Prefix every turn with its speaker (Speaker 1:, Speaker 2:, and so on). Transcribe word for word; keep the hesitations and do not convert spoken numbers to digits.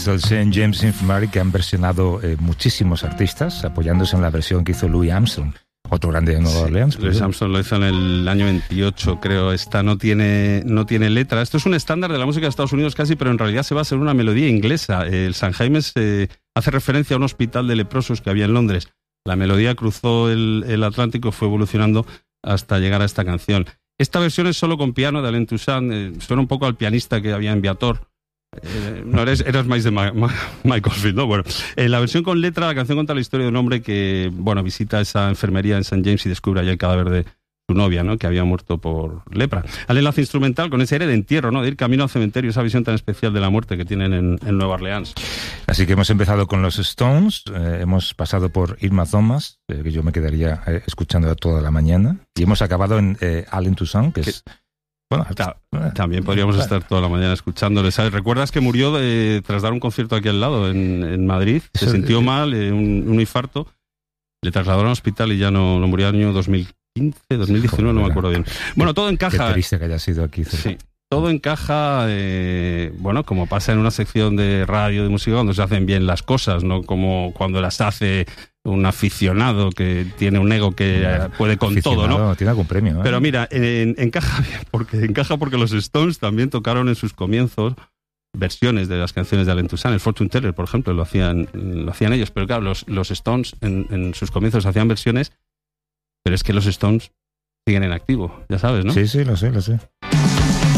Speaker 1: del Saint James Infirmary que han versionado eh, muchísimos artistas, apoyándose en la versión que hizo Louis Armstrong, otro grande de Nueva sí, Orleans.
Speaker 2: Louis Armstrong lo hizo en el año veintiocho, creo. Esta no tiene, no tiene letra. Esto es un estándar de la música de Estados Unidos casi, pero en realidad se basa en una melodía inglesa. El San James eh, hace referencia a un hospital de leprosos que había en Londres. La melodía cruzó el, el Atlántico, fue evolucionando hasta llegar a esta canción. Esta versión es solo con piano de Alain Toussaint. Eh, suena un poco al pianista que había en Viator. Eh, no eres, eras más de Ma, Ma, Michael Field, ¿no? Bueno, en eh, la versión con letra, la canción cuenta la historia de un hombre que, bueno, visita esa enfermería en Saint James y descubre allá el cadáver de su novia, ¿no? Que había muerto por lepra. Al enlace instrumental con ese aire de entierro, ¿no? De ir camino al cementerio, esa visión tan especial de la muerte que tienen en, en Nueva Orleans.
Speaker 1: Así que hemos empezado con los Stones, eh, hemos pasado por Irma Thomas, eh, que yo me quedaría eh, escuchando toda la mañana, y hemos acabado en eh, Alain Toussaint, que es... Bueno,
Speaker 2: Ta- también podríamos claro. estar toda la mañana escuchándole. ¿Sabes? ¿Recuerdas que murió de, tras dar un concierto aquí al lado, en, en Madrid? Se Eso, sintió eh, mal, eh, un, un infarto. Le trasladaron al hospital y ya no, no murió en el año dos mil quince, dos mil diecinueve, no me acuerdo bien. Bueno, todo encaja.
Speaker 1: Qué triste que haya sido aquí.
Speaker 2: Sí, todo encaja, eh, bueno, como pasa en una sección de radio, de música, cuando se hacen bien las cosas, no como cuando las hace un aficionado que tiene un ego que bueno, puede con todo, ¿no?
Speaker 1: Tiene algún premio, ¿eh?
Speaker 2: Pero mira, en, encaja bien, porque encaja porque los Stones también tocaron en sus comienzos versiones de las canciones de Alain Toussaint. El Fortune Teller, por ejemplo, lo hacían, lo hacían ellos, pero claro, los, los Stones en, en sus comienzos hacían versiones, pero es que los Stones siguen en activo, ya sabes, ¿no?
Speaker 1: Sí, sí, lo sé, lo sé.